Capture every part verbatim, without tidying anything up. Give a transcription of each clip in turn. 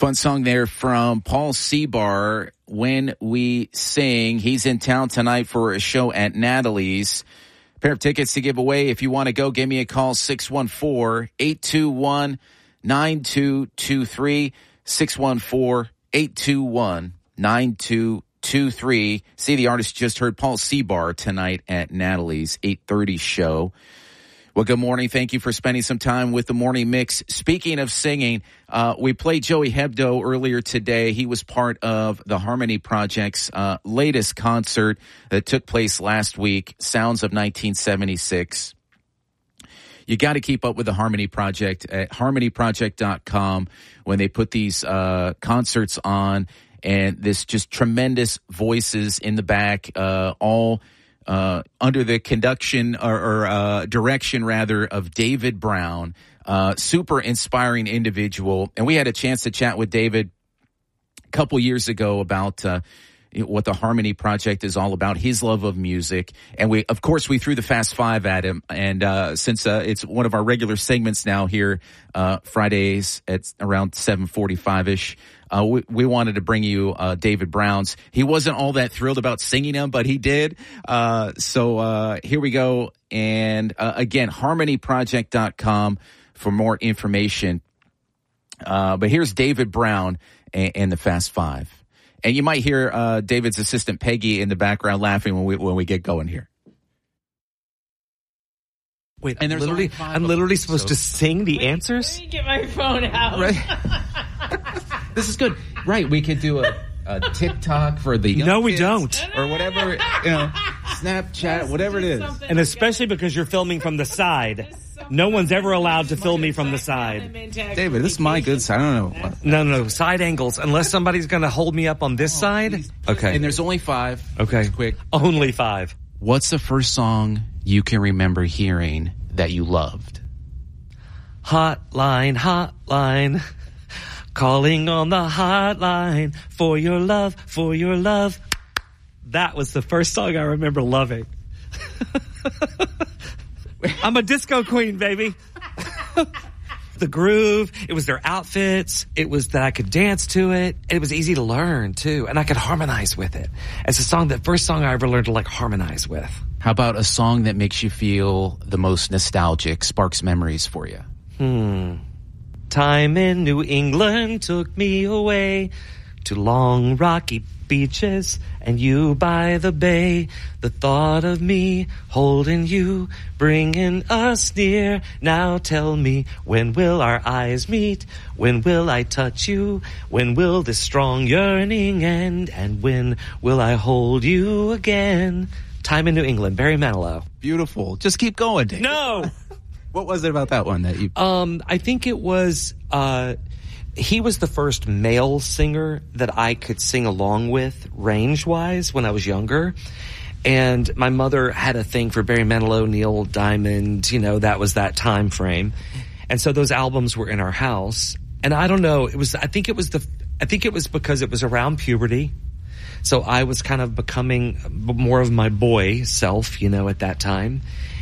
Fun song there from Paul Seabar, When We Sing. He's in town tonight for a show at Natalie's. A pair of tickets to give away. If you want to go, give me a call, six one four, eight two one, nine two two three, six one four, eight two one, nine two two three. See, the artist just heard Paul Seabar tonight at Natalie's eight thirty show. Well, good morning. Thank you for spending some time with the Morning Mix. Speaking of singing, uh, we played Joey Hebdo earlier today. He was part of the Harmony Project's uh, latest concert that took place last week, Sounds of nineteen seventy-six. You got to keep up with the Harmony Project at harmony project dot com when they put these uh, concerts on, and this just tremendous voices in the back, uh, all Uh, under the conduction or, or uh, direction, rather, of David Brown, uh, super inspiring individual. And we had a chance to chat with David a couple years ago about uh, what the Harmony Project is all about, his love of music. And we, of course, we threw the Fast Five at him. And uh, since uh, it's one of our regular segments now here, uh, Fridays at around seven forty-five-ish, Uh, we, we wanted to bring you uh, David Brown's. He wasn't all that thrilled about singing them, but he did. Uh, so uh, here we go. And uh, again, harmony project dot com for more information. Uh, but here's David Brown and, and the Fast Five. And you might hear uh, David's assistant Peggy in the background laughing when we when we get going here. Wait, and I'm literally, I'm literally supposed so. to sing the Wait, answers? Let me get my phone out. Right. This is good. Right, we could do a, a TikTok for the young No, we kids, don't. Or whatever, you know, Snapchat, whatever it is. And especially because you're filming from the side. No one's ever allowed to film me from the side. David, this is my good side. I don't know. No, no, side angles. Unless somebody's going to hold me up on this Oh, side. Please. Okay. And there's only five. Okay. Just quick. Only five. What's the first song you can remember hearing that you loved? Hotline, hotline. Calling on the hotline for your love, for your love. That was the first song I remember loving. I'm a disco queen, baby. The groove, it was their outfits, it was that I could dance to it, and it was easy to learn, too, and I could harmonize with it. It's a song, the first song I ever learned to, like, harmonize with. How about a song that makes you feel the most nostalgic, sparks memories for you? Hmm. Time in New England took me away to long rocky beaches and you by the bay. The thought of me holding you, bringing us near. Now tell me, when will our eyes meet? When will I touch you? When will this strong yearning end? And when will I hold you again? Time in New England, Barry Manilow. Beautiful. Just keep going, Dave. No! What was it about that one that you... Um, I think it was, uh, he was the first male singer that I could sing along with range-wise when I was younger. And my mother had a thing for Barry Manilow, Neil Diamond, you know, that was that time frame. And so those albums were in our house. And I don't know, it was, I think it was the, I think it was because it was around puberty. So I was kind of becoming more of my boy self, you know, at that time.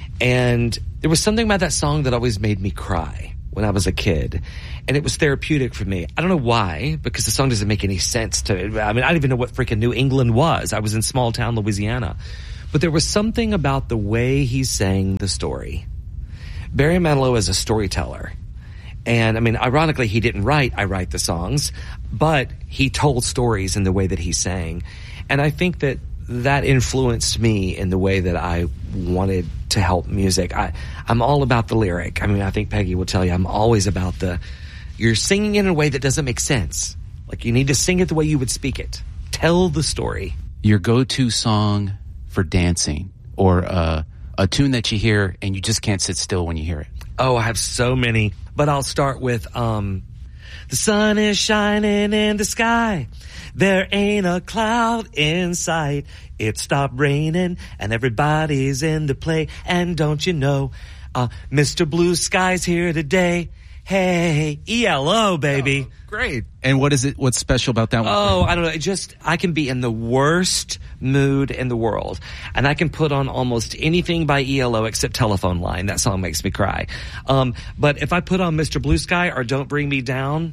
And there was something about that song that always made me cry when I was a kid. And it was therapeutic for me. I don't know why, because the song doesn't make any sense to me. I mean, I don't even know what freaking New England was. I was in small town Louisiana. But there was something about the way he sang the story. Barry Manilow is a storyteller. And, I mean, ironically, he didn't write I Write the Songs, but he told stories in the way that he sang. And I think that that influenced me in the way that I wanted to help music. I, I'm all about the lyric. I mean, I think Peggy will tell you, I'm always about the, you're singing in a way that doesn't make sense. Like, you need to sing it the way you would speak it. Tell the story. Your go-to song for dancing, or uh, a tune that you hear and you just can't sit still when you hear it. Oh, I have so many. But I'll start with, um, the sun is shining in the sky. There ain't a cloud in sight. It stopped raining and everybody's in the play. And don't you know, uh, Mister Blue Sky's here today. Hey, E L O, baby. Oh, great. And what is it, what's special about that one? Oh, I don't know. It just, I can be in the worst mood in the world. And I can put on almost anything by E L O except Telephone Line. That song makes me cry. Um, but if I put on Mister Blue Sky or Don't Bring Me Down,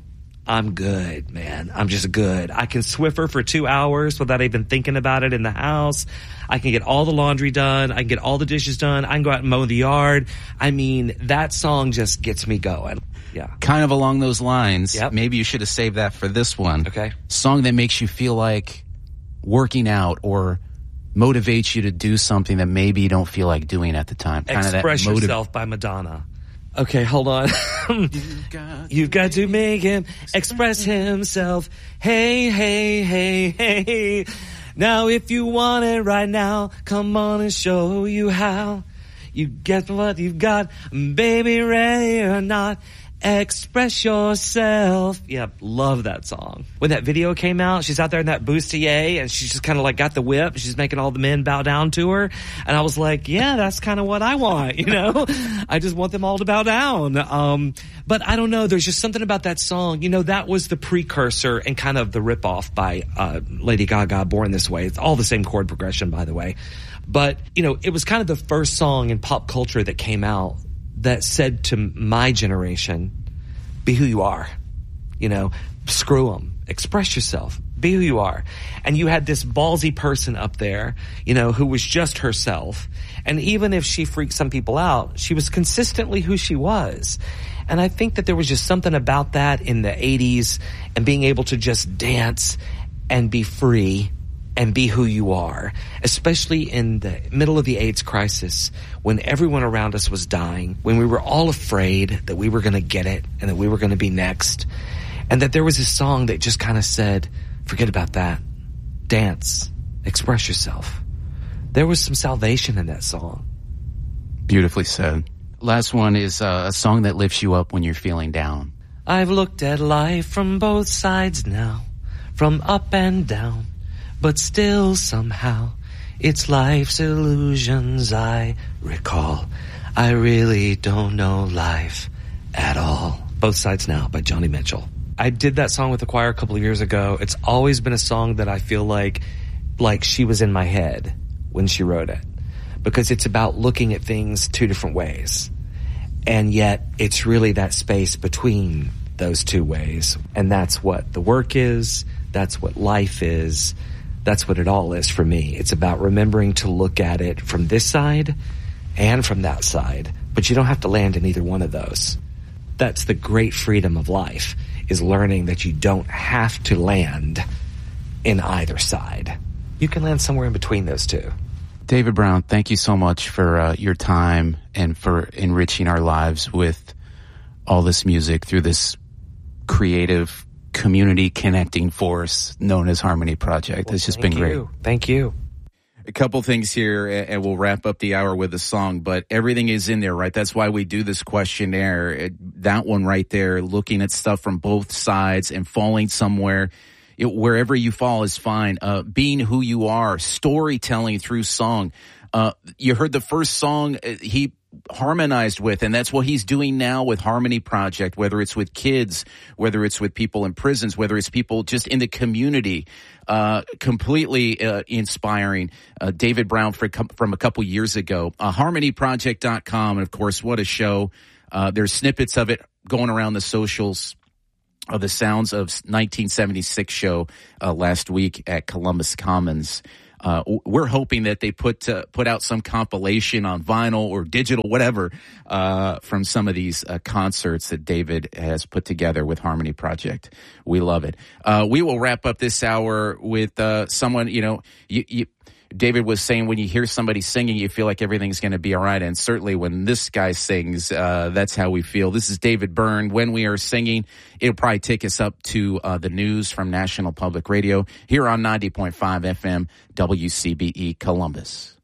I'm good, man. I'm just good. I can Swiffer for two hours without even thinking about it in the house. I can get all the laundry done. I can get all the dishes done. I can go out and mow the yard. I mean, that song just gets me going. Yeah. Kind of along those lines. Yep. Maybe you should have saved that for this one. Okay. Song that makes you feel like working out or motivates you to do something that maybe you don't feel like doing at the time. Kind Express of that motiv- Yourself by Madonna. Okay, hold on. You've got, You've got to make him express himself. Hey, hey, hey, hey. Now if you want it right now, come on and show you how. You get what you've got, baby, ready or not. Express yourself. Yep, love that song. When that video came out, she's out there in that bustier and she's just kind of like got the whip. She's making all the men bow down to her. And I was like, yeah, that's kind of what I want, you know? I just want them all to bow down. Um, but I don't know. There's just something about that song. You know, that was the precursor and kind of the ripoff by uh, Lady Gaga, Born This Way. It's all the same chord progression, by the way. But, you know, it was kind of the first song in pop culture that came out that said to my generation, be who you are, you know, screw them, express yourself, be who you are. And you had this ballsy person up there, you know, who was just herself. And even if she freaked some people out, she was consistently who she was. And I think that there was just something about that in the eighties and being able to just dance and be free and be who you are, especially in the middle of the AIDS crisis, when everyone around us was dying, when we were all afraid that we were going to get it and that we were going to be next, and that there was a song that just kind of said, forget about that. Dance. Express yourself. There was some salvation in that song. Beautifully said. Last one is uh, a song that lifts you up when you're feeling down. I've looked at life from both sides now, from up and down. But still somehow, it's life's illusions I recall. I really don't know life at all. Both Sides Now by Joni Mitchell. I did that song with the choir a couple of years ago. It's always been a song that I feel like, like she was in my head when she wrote it. Because it's about looking at things two different ways. And yet, it's really that space between those two ways. And that's what the work is. That's what life is. That's what it all is for me. It's about remembering to look at it from this side and from that side, but you don't have to land in either one of those. That's the great freedom of life, is learning that you don't have to land in either side. You can land somewhere in between those two. David Brown, thank you so much for uh, your time and for enriching our lives with all this music through this creative community connecting force known as Harmony Project. Well, it's just been you. great. Thank you. A couple things here, and we'll wrap up the hour with a song, but everything is in there, right? That's why we do this questionnaire. It, that one right there, looking at stuff from both sides and falling somewhere. It, wherever you fall is fine. Uh, being who you are, storytelling through song. Uh, you heard the first song he harmonized with, and that's what he's doing now with Harmony Project, whether it's with kids, whether it's with people in prisons, whether it's people just in the community. Uh, completely uh, inspiring. Uh, David Brown for, from a couple years ago. Uh, harmony project dot com, and of course, what a show. Uh, there's snippets of it going around the socials of the Sounds of nineteen seventy-six show uh, last week at Columbus Commons. Uh, we're hoping that they put uh, put out some compilation on vinyl or digital, whatever, uh, from some of these uh, concerts that David has put together with Harmony Project. We love it. Uh, we will wrap up this hour with uh, someone, you know, you, you, David was saying when you hear somebody singing, you feel like everything's going to be all right. And certainly when this guy sings, uh, that's how we feel. This is David Byrne. When we are singing, it'll probably take us up to uh, the news from National Public Radio here on ninety point five F M W C B E Columbus.